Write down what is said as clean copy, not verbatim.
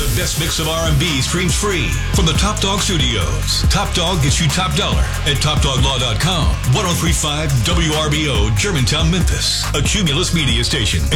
The best mix of R&B streams free from the Top Dog Studios. Top Dog gets you top dollar at TopDogLaw.com. 103.5 WRBO, Germantown, Memphis. A Cumulus media station.